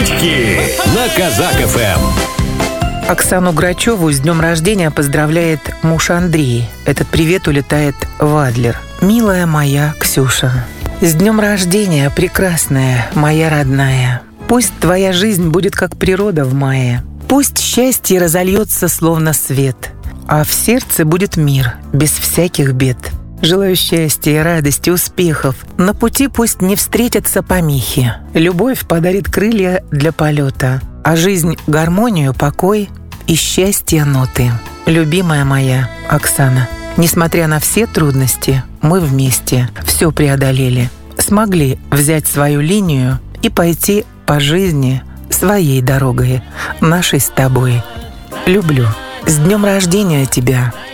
Шутки на Казак ФМ. Оксану Грачеву с днем рождения поздравляет муж Андрей. Этот привет улетает в Адлер. Милая моя Ксюша, с днем рождения, прекрасная моя родная. Пусть твоя жизнь будет как природа в мае. Пусть счастье разольется словно свет, а в сердце будет мир без всяких бед. Желаю счастья, радости, успехов. На пути пусть не встретятся помехи. Любовь подарит крылья для полета, а жизнь — гармонию, покой и счастье ноты. Любимая моя Оксана, несмотря на все трудности, мы вместе все преодолели. Смогли взять свою линию и пойти по жизни своей дорогой, нашей с тобой. Люблю. С днем рождения тебя,